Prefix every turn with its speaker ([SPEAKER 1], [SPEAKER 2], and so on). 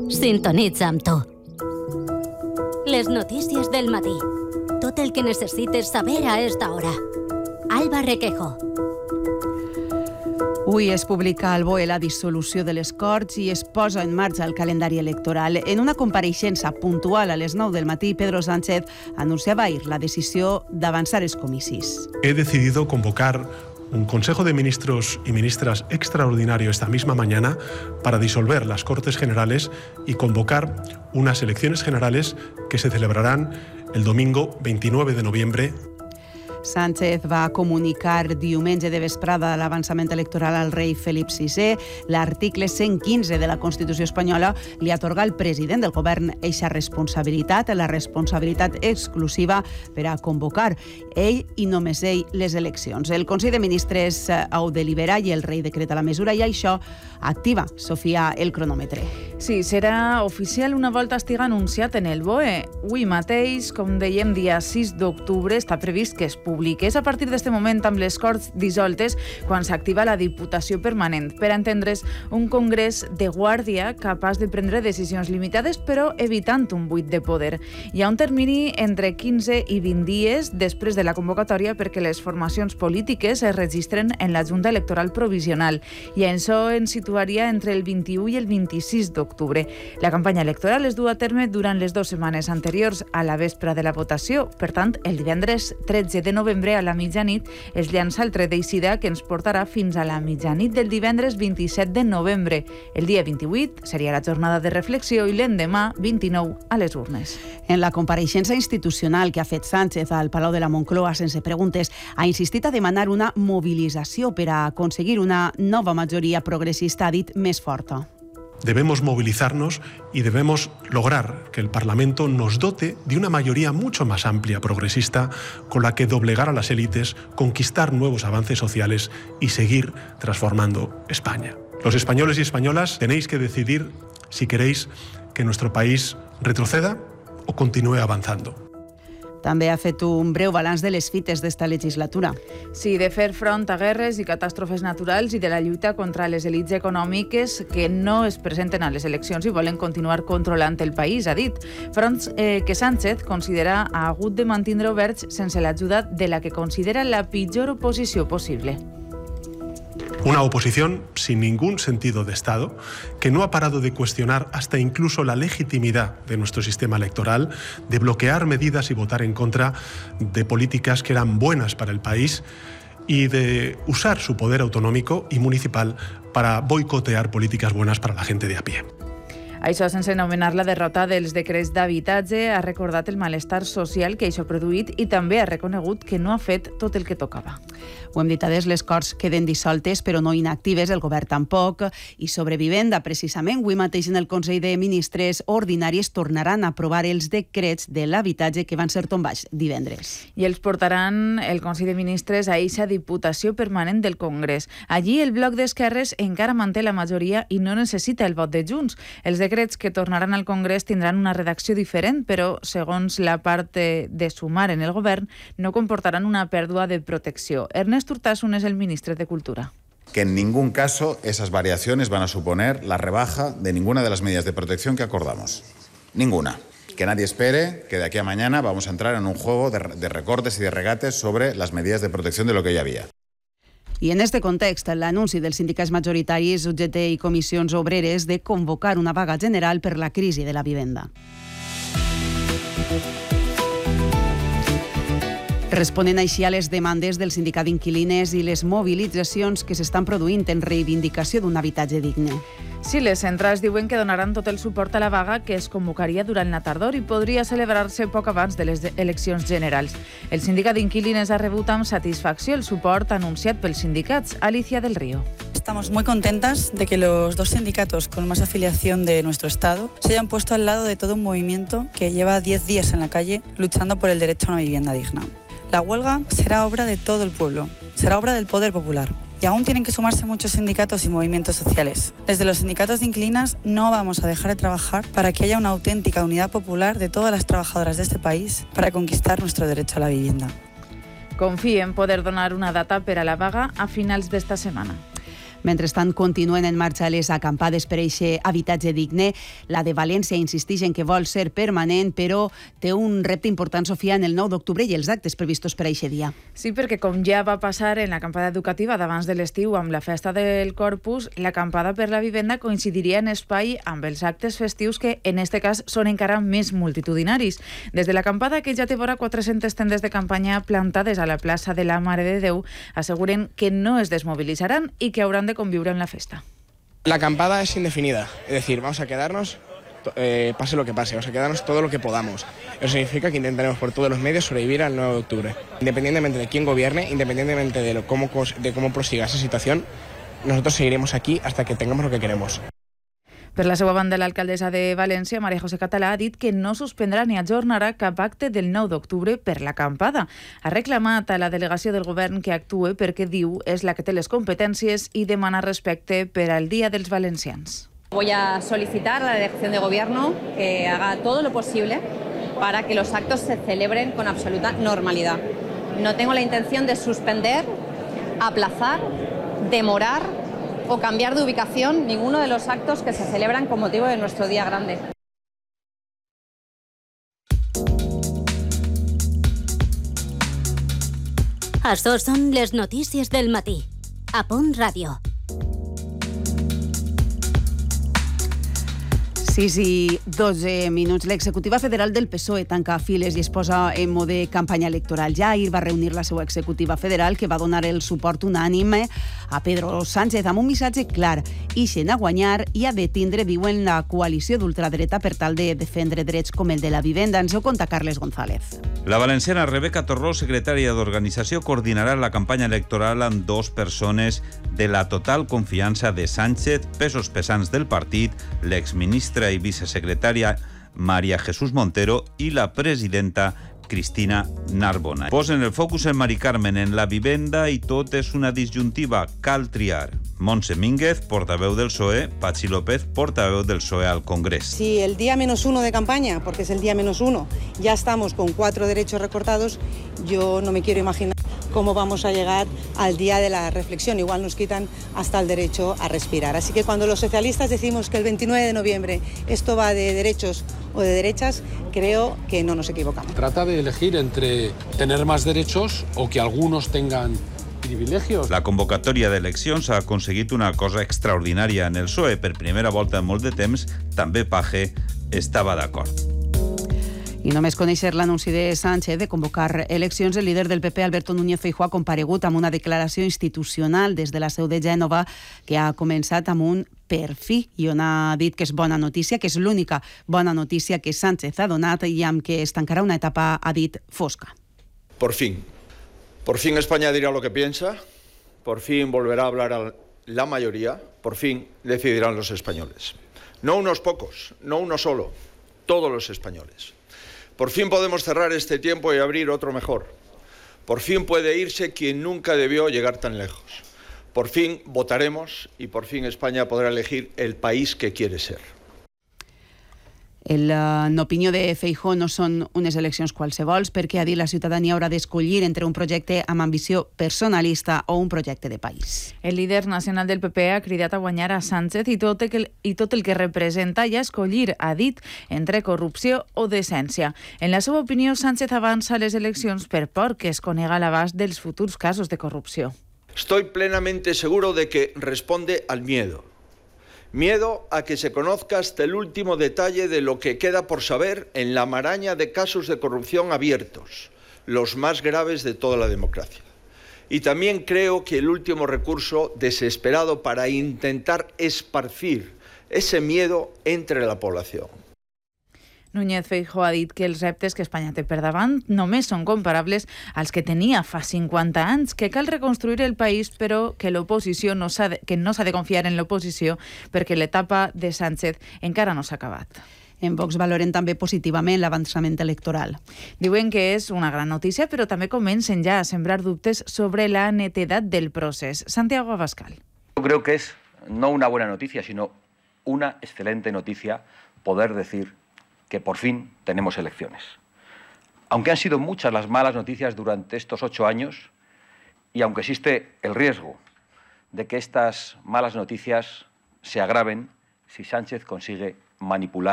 [SPEAKER 1] sintonitza amb tu. Les notícies del matí. Tot el que necessites saber a esta hora. Alba Requejo.
[SPEAKER 2] Avui es publica al BOE la dissolució de les Corts i es posa en marxa el calendari electoral. En una compareixença puntual a les 9 del matí, Pedro Sánchez anunciava ahir la decisió d'avançar els comicis.
[SPEAKER 3] He decidido convocar un Consejo de Ministros y Ministras extraordinario esta misma mañana para disolver las Cortes Generales y convocar unas elecciones generales que se celebrarán el domingo 29 de noviembre.
[SPEAKER 2] Sánchez va comunicar diumenge de vesprada l'avançament electoral al rei Felip VI. L'article 115 de la Constitució espanyola li atorga al president del govern eixa responsabilitat, la responsabilitat exclusiva per a convocar ell i només ell les eleccions. El Consell de Ministres ho delibera i el rei decreta la mesura i això activa, Sofia, el cronòmetre.
[SPEAKER 4] Sí, serà oficial una volta estiga anunciat en el BOE. Avui mateix, com dèiem, dia 6 d'octubre, està previst que es publiqués a partir d'este moment amb les Corts dissoltes quan s'activa la Diputació Permanent per entendre's un congrés de guàrdia capaç de prendre decisions limitades però evitant un buit de poder. Hi ha un termini entre 15 i 20 dies després de la convocatòria perquè les formacions polítiques es registren en la Junta Electoral Provisional i això ens situaria entre el 21 i el 26 d'octubre. La campanya electoral es du a terme durant les 2 setmanes anteriors a la vespra de la votació. Per tant, el divendres 13 de novembre a la mitjanit es llança el tret d'eixida que ens portarà fins a la mitjanit del divendres 27 de novembre. El dia 28 seria la jornada de reflexió i l'endemà 29 a les urnes.
[SPEAKER 2] En la compareixença institucional que ha fet Sánchez al Palau de la Moncloa sense preguntes, ha insistit a demanar una mobilització per a aconseguir una nova majoria progressista, ha dit, més forta.
[SPEAKER 3] Debemos movilizarnos y debemos lograr que el Parlamento nos dote de una mayoría mucho más amplia, progresista, con la que doblegar a las élites, conquistar nuevos avances sociales y seguir transformando España. Los españoles y españolas tenéis que decidir si queréis que nuestro país retroceda o continúe avanzando.
[SPEAKER 2] També ha fet un breu balanç de les fites d'esta legislatura.
[SPEAKER 4] Sí, de fer front a guerres i catàstrofes naturals i de la lluita contra les elits econòmiques que no es presenten a les eleccions i volen continuar controlant el país, ha dit. Fronts que Sánchez considera ha hagut de mantindre oberts sense l'ajuda de la que considera la pitjor oposició possible.
[SPEAKER 3] Una oposición sin ningún sentido de Estado, que no ha parado de cuestionar hasta incluso la legitimidad de nuestro sistema electoral, de bloquear medidas y votar en contra de políticas que eran buenas para el país y de usar su poder autonómico y municipal para boicotear políticas buenas para la gente de a pie.
[SPEAKER 4] Això, sense anomenar la derrota dels decrets d'habitatge, ha recordat el malestar social que això ha produït i també ha reconegut que no ha fet tot el que tocava.
[SPEAKER 2] Ho hem dit adés, les Corts queden dissoltes però no inactives, el govern tampoc, i sobre vivenda, precisament, avui mateix en el Consell de Ministres ordinaris tornaran a aprovar els decrets de l'habitatge que van ser tombats divendres.
[SPEAKER 4] I els portaran el Consell de Ministres a eixa Diputació Permanent del Congrés. Allí el bloc d'esquerres encara manté la majoria i no necessita el vot de Junts. Els decrets que tornaran al Congrés tindran una redacció diferent, però, segons la part de sumar en el govern, no comportaran una pèrdua de protecció. Ernest Urtasun es el ministre de Cultura.
[SPEAKER 5] Que en ningún caso esas variaciones van a suponer la rebaja de ninguna de las medidas de protección que acordamos. Ninguna. Que nadie espere que de aquí a mañana vamos a entrar en un juego de recortes y de regates sobre las medidas de protección de lo que ya había.
[SPEAKER 2] I en este context, l'anunci dels sindicats majoritaris, UGT i comissions obreres de convocar una vaga general per la crisi de la vivenda. Responent així a les demandes del sindicat d'inquilines i les mobilitzacions que s'estan produint en reivindicació d'un habitatge digne.
[SPEAKER 4] Sí, les centrals diuen que donaran tot el suport a la vaga que es convocaria durant la tardor i podria celebrar-se poc abans de les eleccions generals. El sindicat d'inquilines ha rebut amb satisfacció el suport anunciat pels sindicats. Alicia del Río.
[SPEAKER 6] Estamos muy contentas de que los dos sindicatos con más afiliación de nuestro Estado se hayan puesto al lado de todo un movimiento que lleva 10 días en la calle luchando por el derecho a una vivienda digna. La huelga será obra de todo el pueblo, será obra del poder popular. Y aún tienen que sumarse muchos sindicatos y movimientos sociales. Desde los sindicatos de inquilinas no vamos a dejar de trabajar para que haya una auténtica unidad popular de todas las trabajadoras de este país para conquistar nuestro derecho a la vivienda.
[SPEAKER 4] Confíe en poder donar una data per a la vaga a finals d'esta setmana.
[SPEAKER 2] Mentrestant, continuen en marxa les acampades per eixe habitatge digne. La de València insisteix en que vol ser permanent, però té un repte important, Sofia, en el 9 d'octubre i els actes previstos per eixe dia.
[SPEAKER 4] Sí, perquè com ja va passar en l'acampada educativa d'abans de l'estiu amb la festa del Corpus, l'acampada per la vivenda coincidiria en espai amb els actes festius que, en este cas, són encara més multitudinaris. Des de l'acampada, que ja té vora 400 tendes de campanya plantades a la plaça de la Mare de Déu, asseguren que no es desmovilitzaran y que habrán de convivir en la festa.
[SPEAKER 7] La acampada es indefinida, es decir, vamos a quedarnos, pase lo que pase, vamos a quedarnos todo lo que podamos. Eso significa que intentaremos por todos los medios sobrevivir al 9 de octubre. Independientemente de quién gobierne, independientemente de cómo prosiga esa situación, nosotros seguiremos aquí hasta que tengamos lo que queremos.
[SPEAKER 4] Per la seva banda, l'alcaldessa de València, Maria José Català, ha dit que no suspendrà ni ajornarà cap acte del 9 d'octubre per l'acampada. Ha reclamat a la delegació del govern que actue perquè, diu, és la que té les competències i demana respecte per al Dia dels Valencians.
[SPEAKER 8] Voy a solicitar a la delegación de gobierno que haga todo lo posible para que los actos se celebren con absoluta normalidad. No tengo la intención de suspender, aplazar, demorar o cambiar de ubicación ninguno de los actos que se celebran con motivo de nuestro día grande.
[SPEAKER 1] Açò són les notícies del matí. A Punt Ràdio.
[SPEAKER 2] 6 i 12 minuts. L'executiva federal del PSOE tanca files i es posa en mode campanya electoral. Ja ahir va reunir la seva executiva federal, que va donar el suport unànime a Pedro Sánchez amb un missatge clar: ixen a guanyar i a detindre, diuen, la coalició d'ultradreta per tal de defendre drets com el de la vivenda. Ens ho conta Carles González.
[SPEAKER 9] La valenciana Rebeca Torró, secretària d'organització, coordinarà la campanya electoral amb 2 persones de la total confiança de Sánchez, pesos pesants del partit, l'exministra i vicesecretària María Jesús Montero i la presidenta Cristina Narbona. Posen el focus en Mari Carmen, en la vivenda, i tot és una disjuntiva. Cal triar. Montse Mínguez, portaveu del PSOE, Patxi López, portaveu del PSOE al Congrés.
[SPEAKER 10] Si el día -1 de campaña, porque es el día -1, ya estamos con 4 derechos recortados, yo no me quiero imaginar cómo vamos a llegar al día de la reflexión. Igual nos quitan hasta el derecho a respirar. Así que cuando los socialistas decimos que el 29 de noviembre esto va de derechos o de derechas, creo que no nos equivocamos.
[SPEAKER 11] Trata de elegir entre tener más derechos o que algunos tengan privilegios.
[SPEAKER 9] La convocatòria d'eleccions ha aconseguit una cosa extraordinària en el PSOE. Per primera volta en molt de temps, també Page estava d'acord.
[SPEAKER 2] I només conèixer l'anunci de Sánchez de convocar eleccions, el líder del PP, Alberto Núñez Feijóo, ha comparegut amb una declaració institucional des de la seu de Gènova que ha començat amb un per fi, i on ha dit que és bona notícia, que és l'única bona notícia que Sánchez ha donat i amb què es tancarà una etapa, ha dit, fosca.
[SPEAKER 12] Por fin España dirá lo que piensa, por fin volverá a hablar la mayoría, por fin decidirán los españoles. No unos pocos, no uno solo, todos los españoles. Por fin podemos cerrar este tiempo y abrir otro mejor. Por fin puede irse quien nunca debió llegar tan lejos. Por fin votaremos y por fin España podrà elegir el país que quiere ser.
[SPEAKER 2] En opinió de Feijóo, no són unes eleccions qualsevols, perquè, ha dit, la ciutadania haurà d'escollir entre un projecte amb ambició personalista o un projecte de país.
[SPEAKER 4] El líder nacional del PP ha cridat a guanyar a Sánchez i tot el que representa, i a escollir, ha dit, entre corrupció o decència. En la seva opinió, Sánchez avança les eleccions per por que es conega l'abast dels futurs casos de corrupció.
[SPEAKER 12] Estoy plenamente seguro de que responde al miedo. Miedo a que se conozca hasta el último detalle de lo que queda por saber en la maraña de casos de corrupción abiertos, los más graves de toda la democracia. Y también creo que el último recurso desesperado para intentar esparcir ese miedo entre la población.
[SPEAKER 4] Núñez Feijóo ha dit que els reptes que Espanya té per davant només són comparables als que tenia fa 50 anys, que cal reconstruir el país, però que l'oposició no s'ha de confiar en l'oposició perquè l'etapa de Sánchez encara no s'ha acabat.
[SPEAKER 2] En Vox valoren també positivament l'avançament electoral.
[SPEAKER 4] Diuen que és una gran notícia, però també comencen ja a sembrar dubtes sobre la netedat del procés. Santiago Abascal.
[SPEAKER 13] Yo creo que es no una buena noticia, sino una excelente noticia poder decir que por fin tenemos elecciones. Aunque han sido muchas las malas noticias durante estos 8 años y aunque existe el riesgo de que estas malas noticias se agraven si Sánchez consigue manipular